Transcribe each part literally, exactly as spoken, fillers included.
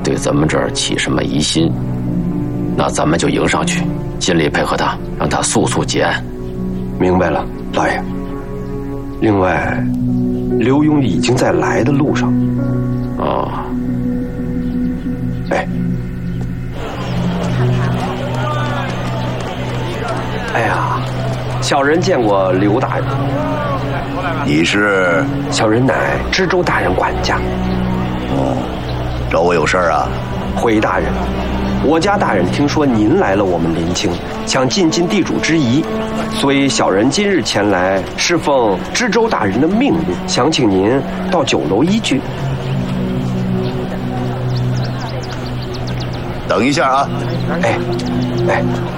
对咱们这儿起什么疑心，那咱们就迎上去，尽力配合他，让他速速结案。 明白了，老爷。另外，刘墉已经在来的路上。 哦。 哎。哎呀，小人见过刘大人。 你是？ 小人乃知州大人管家。 哦，找我有事儿啊？ 回大人，我家大人听说您来了我们临清，想尽尽地主之谊，所以小人今日前来是奉知州大人的命令，想请您到酒楼一聚。 等一下啊！ 哎，哎，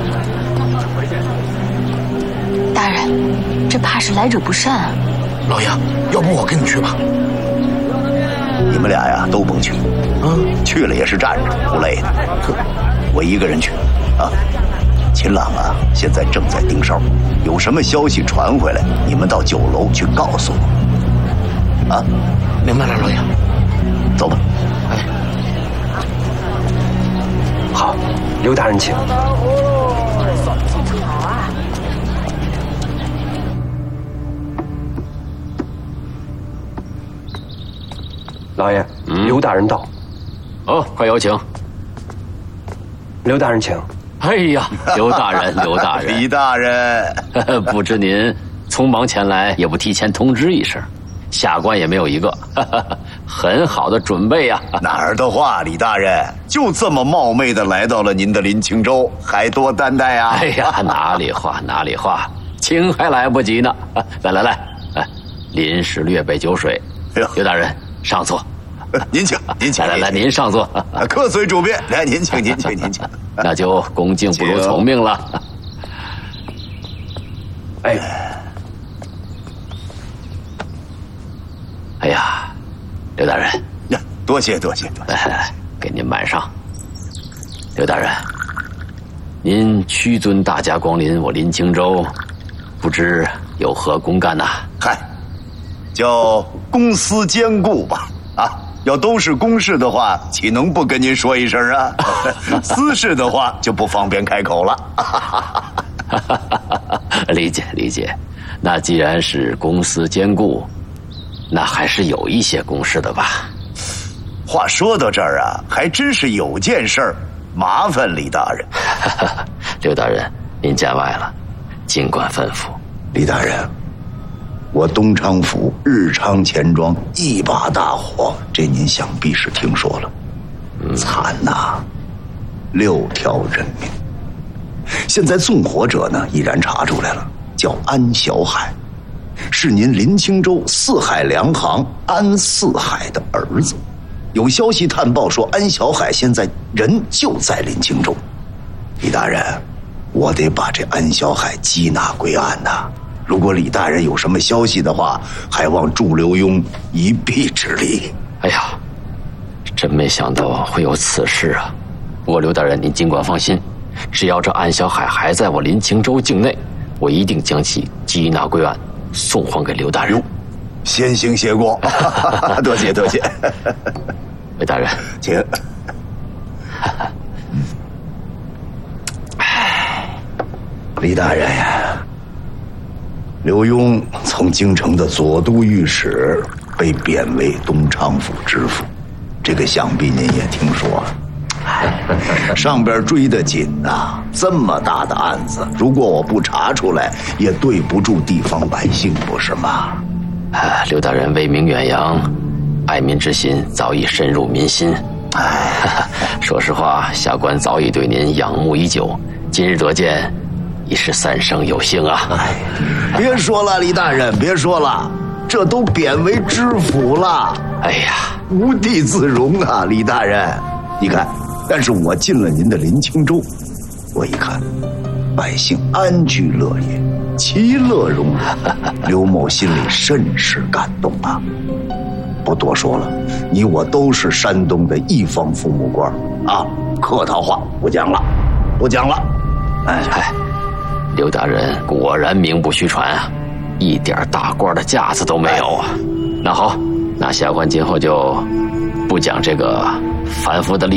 大人，这怕是来者不善啊！ 老爷，要不我跟你去吧？ 你们俩呀，都甭去。嗯，去了也是站着，不累的。我一个人去。啊，秦朗啊，现在正在盯梢，有什么消息传回来，你们到酒楼去告诉我。啊， 明白了，老爷。 走吧。 哎， 好，刘大人请。老爷，嗯、刘大人到。 哦，快有请。 刘大人请。 哎呀，刘大人，刘大人， 李大人， 不知您匆忙前来，也不提前通知一声，下官也没有一个，很好的准备呀、 啊。哪儿的话，李大人就这么冒昧的来到了您的临清州，还多担待啊！ 哎呀，哪里话哪里话，请还来不及呢。来来来，来，临时略备酒水。刘大人上座。 您请，您请， 来来来，您上座。 客随主便，来，您请，您请，您请。 那就恭敬不如从命了。 哎， 哎呀，刘大人， 呀，多谢多谢多谢。 来来来，给您满上。刘大人，您屈尊大驾光临我临清州，不知有何公干呐、啊？ 嗨，叫公私兼顾吧。啊。要都是公事的话，岂能不跟您说一声啊？私事的话就不方便开口了。 理解理解，那既然是公私兼顾，那还是有一些公事的吧？ 话说到这儿啊，还真是有件事儿，麻烦李大人。 刘大人，您见外了，尽管吩咐。 李大人。我东昌府日昌钱庄一把大火，这您想必是听说了，嗯、惨呐、啊，六条人命。现在纵火者呢，已然查出来了，叫安小海，是您临清州四海粮行安四海的儿子。有消息探报说，安小海现在人就在临清州。李大人，我得把这安小海缉拿归案呐、啊。如果李大人有什么消息的话，还望助刘墉一臂之力。 哎呀，真没想到会有此事啊！不过刘大人，您尽管放心，只要这安小海还在我临清州境内，我一定将其缉拿归案，送还给刘大人。 先行谢过，多谢多谢。 刘大人， 请。李大人呀。刘墉从京城的左都御史被贬为东昌府知府，这个想必您也听说了。上边追得紧呐、啊，这么大的案子，如果我不查出来，也对不住地方百姓，不是吗？ 啊，刘大人威名远扬，爱民之心早已深入民心。哎，说实话，下官早已对您仰慕已久，今日得见。已是三生有幸啊！ 哎，别说了，李大人，别说了，这都贬为知府了。 哎呀， 无地自容啊，李大人。你看，但是我进了您的临清州，我一看，百姓安居乐业，其乐融融，刘某心里甚是感动啊。不多说了，你我都是山东的一方父母官啊，客套话不讲了，不讲了。 哎哎。刘大人果然名不虚传啊，一点大官的架子都没有啊。那好，那下官今后就不讲这个凡夫的